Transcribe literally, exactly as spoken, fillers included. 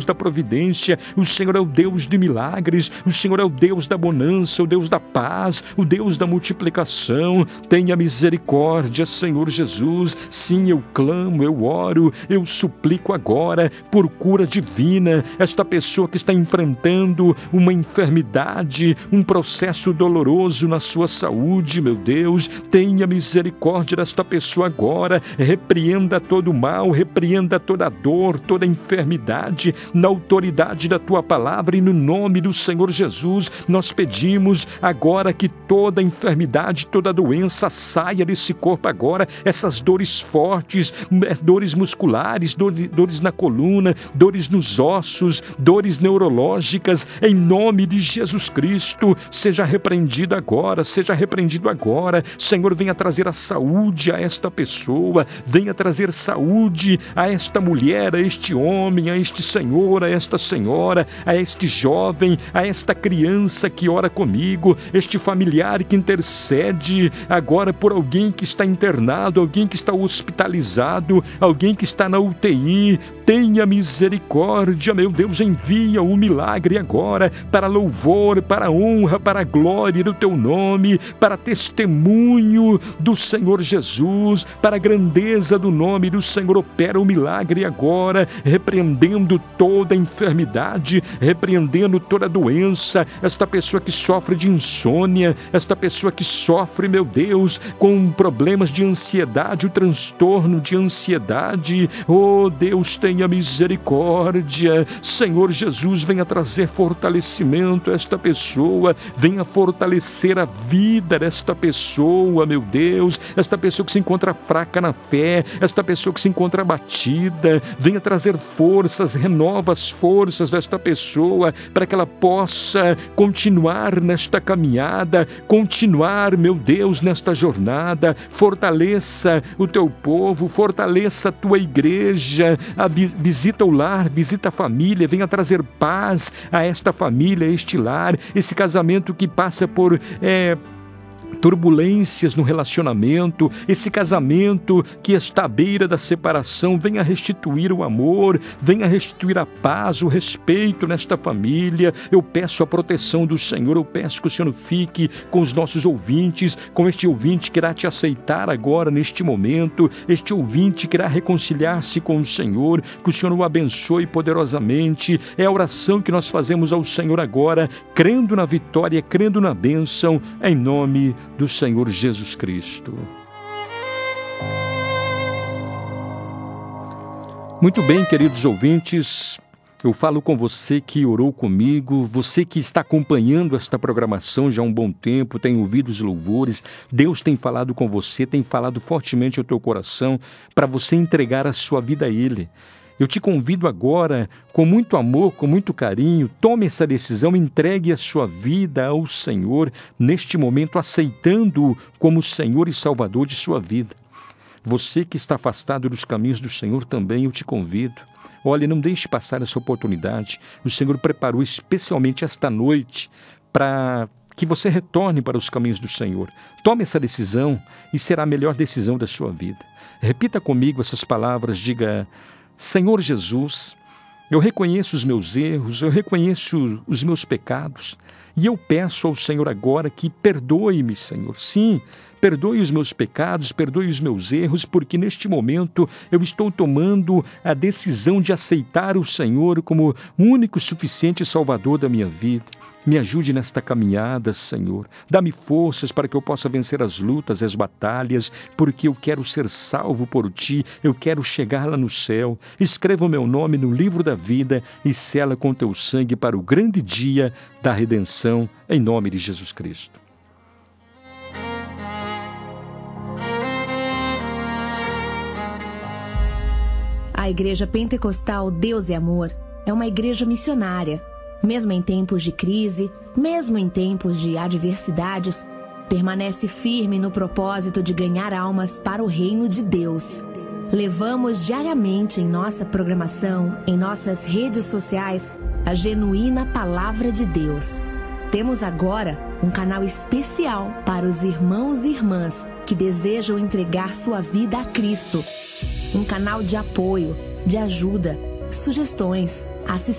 da providência, o Senhor é o Deus de milagres, o Senhor é o Deus da bonança, o Deus da paz, o Deus da multiplicação. Tenha misericórdia, Senhor Jesus. Sim, eu clamo, eu oro, eu suplico agora por cura divina. Esta pessoa que está enfrentando uma enfermidade, um processo doloroso na sua saúde, meu Deus, tenha misericórdia desta pessoa agora. Repreenda todo o mal, repreenda toda a dor, toda a enfermidade, na autoridade da Tua palavra e no nome do Senhor Jesus. Nós pedimos agora que toda enfermidade, toda doença saia desse corpo agora, essas dores fortes, dores musculares, dores, dores na coluna, dores nos ossos, dores neurológicas, em nome de Jesus Cristo, seja repreendido agora, seja repreendido agora. Senhor, venha trazer a saúde a esta pessoa, venha trazer saúde a esta mulher, a este homem, a este senhor, a esta senhora, a este jovem, a esta criança que ora comigo, este familiar que intercede agora por alguém que está internado, alguém que está hospitalizado, alguém que está na U T I. Tenha misericórdia, meu Deus, envia o milagre agora, para louvor, para honra, para a glória do Teu nome, para testemunho do Senhor Jesus, para a grandeza do nome do Senhor. Opera o milagre agora, repreendendo toda enfermidade, repreendendo toda doença, esta pessoa que sofre de insônia, esta pessoa que sofre, meu Deus, com problemas de ansiedade, o transtorno de ansiedade. Oh Deus, tenha misericórdia. Senhor Jesus, venha trazer fortalecimento a esta pessoa, venha fortalecer a vida desta pessoa, meu Deus, esta pessoa que se encontra fraca na fé, esta pessoa que se encontra abatida, venha trazer forças, renova as forças desta pessoa, para que ela possa continuar nesta caminhada, continuar, meu Deus, nesta jornada. Fortaleça o Teu povo, fortaleça a Tua igreja, a visita o lar, visita a família, venha trazer paz a esta família, a este lar, esse casamento que passa por é, turbulências no relacionamento, esse casamento que está à beira da separação. Venha restituir o amor, venha restituir a paz, o respeito nesta família. Eu peço a proteção do Senhor, eu peço que o Senhor fique com os nossos ouvintes, com este ouvinte que irá Te aceitar agora neste momento, este ouvinte que irá reconciliar-se com o Senhor, que o Senhor o abençoe poderosamente. É a oração que nós fazemos ao Senhor agora, crendo na vitória, crendo na bênção, em nome do Senhor Jesus Cristo. Muito bem, queridos ouvintes, eu falo com você que orou comigo, você que está acompanhando esta programação já há um bom tempo, tem ouvido os louvores, Deus tem falado com você, tem falado fortemente ao teu coração para você entregar a sua vida a Ele. Eu te convido agora, com muito amor, com muito carinho, tome essa decisão, entregue a sua vida ao Senhor, neste momento, aceitando-o como Senhor e Salvador de sua vida. Você que está afastado dos caminhos do Senhor também, eu te convido. Olha, não deixe passar essa oportunidade. O Senhor preparou especialmente esta noite para que você retorne para os caminhos do Senhor. Tome essa decisão e será a melhor decisão da sua vida. Repita comigo essas palavras, diga: Senhor Jesus, eu reconheço os meus erros, eu reconheço os meus pecados e eu peço ao Senhor agora que perdoe-me, Senhor. Sim, perdoe os meus pecados, perdoe os meus erros, porque neste momento eu estou tomando a decisão de aceitar o Senhor como único e suficiente Salvador da minha vida. Me ajude nesta caminhada, Senhor. Dá-me forças para que eu possa vencer as lutas, as batalhas, porque eu quero ser salvo por Ti, eu quero chegar lá no céu. Escreva o meu nome no livro da vida e sela com Teu sangue para o grande dia da redenção, em nome de Jesus Cristo. A Igreja Pentecostal Deus e Amor é uma igreja missionária. Mesmo em tempos de crise, mesmo em tempos de adversidades, permanece firme no propósito de ganhar almas para o reino de Deus. Levamos diariamente em nossa programação, em nossas redes sociais, a genuína Palavra de Deus. Temos agora um canal especial para os irmãos e irmãs que desejam entregar sua vida a Cristo. Um canal de apoio, de ajuda, sugestões, assistência.